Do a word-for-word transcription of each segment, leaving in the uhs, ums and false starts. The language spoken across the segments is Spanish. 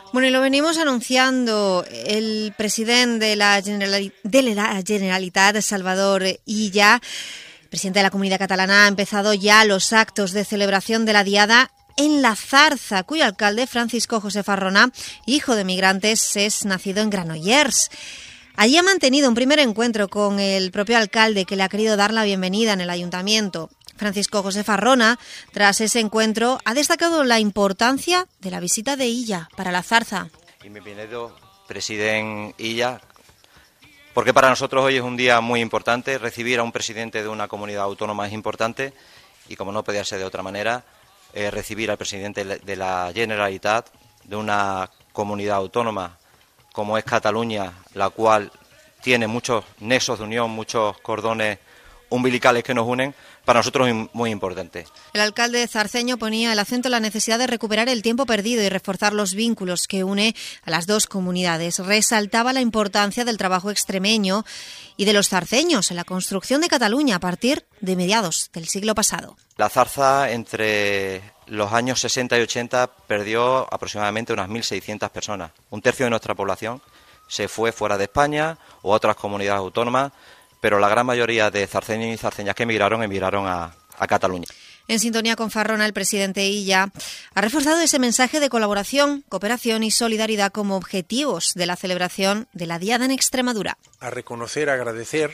Bueno, y lo venimos anunciando. El presidente de la, Generali- de la Generalitat, Salvador Illa, presidente de la Comunidad Catalana, ha empezado ya los actos de celebración de la Diada en La Zarza, cuyo alcalde, Francisco José Farrona, hijo de migrantes, es nacido en Granollers. Allí ha mantenido un primer encuentro con el propio alcalde, que le ha querido dar la bienvenida en el ayuntamiento. Francisco José Farrona, tras ese encuentro, ha destacado la importancia de la visita de Illa para La Zarza. Y bienvenido, presidente Illa, porque para nosotros hoy es un día muy importante. Recibir a un presidente de una comunidad autónoma es importante y, como no podía ser de otra manera, eh, recibir al presidente de la Generalitat de una comunidad autónoma como es Cataluña, la cual tiene muchos nexos de unión, muchos cordones umbilicales que nos unen, para nosotros es muy importante. El alcalde zarceño ponía el acento en la necesidad de recuperar el tiempo perdido y reforzar los vínculos que une a las dos comunidades. Resaltaba la importancia del trabajo extremeño y de los zarceños en la construcción de Cataluña a partir de mediados del siglo pasado. La Zarza, entre los años sesenta y ochenta, perdió aproximadamente unas mil seiscientas personas. Un tercio de nuestra población se fue fuera de España o a otras comunidades autónomas, pero la gran mayoría de zarceños y zarceñas que emigraron, emigraron a, a Cataluña. En sintonía con Farrona, el presidente Illa ha reforzado ese mensaje de colaboración, cooperación y solidaridad como objetivos de la celebración de la Diada en Extremadura. A reconocer, agradecer,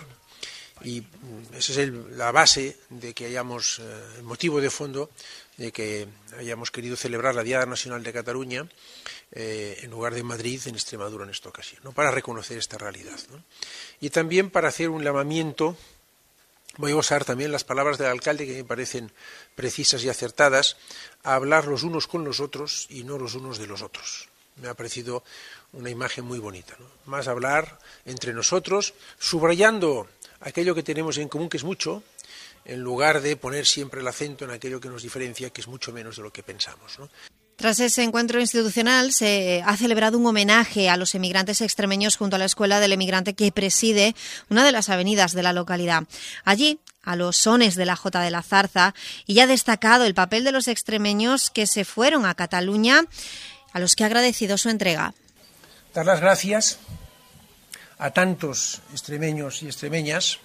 y esa es el, la base de que hayamos, eh, el motivo de fondo de que hayamos querido celebrar la Diada Nacional de Cataluña eh, en lugar de Madrid, en Extremadura en esta ocasión, ¿no? Para reconocer esta realidad, ¿no? Y también para hacer un llamamiento. Voy a usar también las palabras del alcalde, que me parecen precisas y acertadas, a hablar los unos con los otros y no los unos de los otros. Me ha parecido una imagen muy bonita, ¿no? Más hablar entre nosotros, subrayando aquello que tenemos en común, que es mucho, en lugar de poner siempre el acento en aquello que nos diferencia, que es mucho menos de lo que pensamos, ¿no? Tras ese encuentro institucional se ha celebrado un homenaje a los emigrantes extremeños junto a la Escuela del Emigrante, que preside una de las avenidas de la localidad. Allí, a los sones de la Jota de la Zarza, y ya ha destacado el papel de los extremeños que se fueron a Cataluña, a los que ha agradecido su entrega. Dar las gracias a tantos extremeños y extremeñas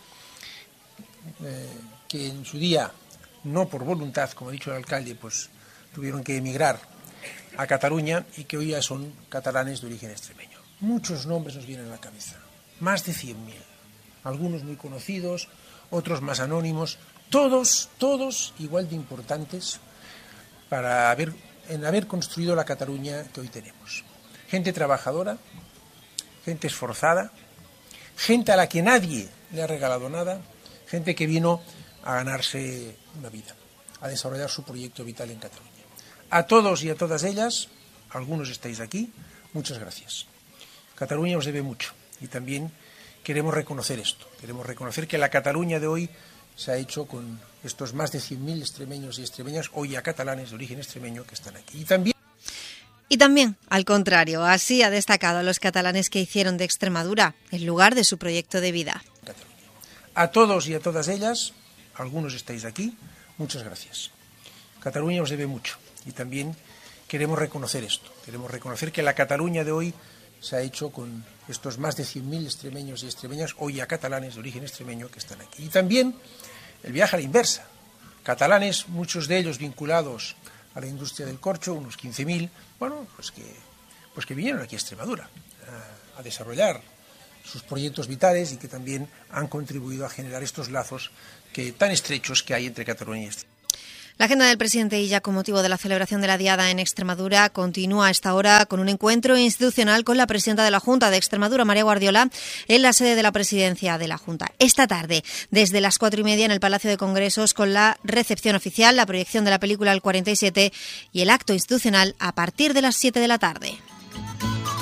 eh, que en su día, no por voluntad, como ha dicho el alcalde, pues tuvieron que emigrar a Cataluña y que hoy ya son catalanes de origen extremeño. Muchos nombres nos vienen a la cabeza, más de cien mil, algunos muy conocidos, otros más anónimos, todos, todos igual de importantes para haber, en haber construido la Cataluña que hoy tenemos. Gente trabajadora, gente esforzada, gente a la que nadie le ha regalado nada, gente que vino a ganarse una vida, a desarrollar su proyecto vital en Cataluña. A todos y a todas ellas, algunos estáis aquí, muchas gracias. Cataluña os debe mucho y también queremos reconocer esto. Queremos reconocer que la Cataluña de hoy se ha hecho con estos más de cien mil extremeños y extremeñas, hoy ya catalanes de origen extremeño, que están aquí. Y también Y también, al contrario, así ha destacado a los catalanes que hicieron de Extremadura el lugar de su proyecto de vida. A todos y a todas ellas, algunos estáis aquí, muchas gracias. Cataluña os debe mucho y también queremos reconocer esto. Queremos reconocer que la Cataluña de hoy se ha hecho con estos más de cien mil extremeños y extremeñas, hoy ya catalanes de origen extremeño, que están aquí. Y también el viaje a la inversa. Catalanes, muchos de ellos vinculados a la industria del corcho, unos quince mil, bueno, pues que, pues que vinieron aquí a Extremadura a, a desarrollar sus proyectos vitales y que también han contribuido a generar estos lazos que, tan estrechos que hay entre Cataluña y Extremadura. La agenda del presidente Illa con motivo de la celebración de la Diada en Extremadura continúa a esta hora con un encuentro institucional con la presidenta de la Junta de Extremadura, María Guardiola, en la sede de la presidencia de la Junta. Esta tarde, desde las cuatro y media en el Palacio de Congresos, con la recepción oficial, la proyección de la película El cuarenta y siete y el acto institucional a partir de las siete de la tarde.